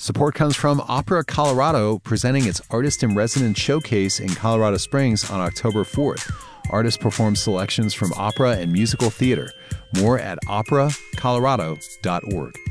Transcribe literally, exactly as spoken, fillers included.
Support comes from Opera Colorado, presenting its Artist-in-Residence Showcase in Colorado Springs on October fourth. Artists perform selections from opera and musical theater. More at opera colorado dot org.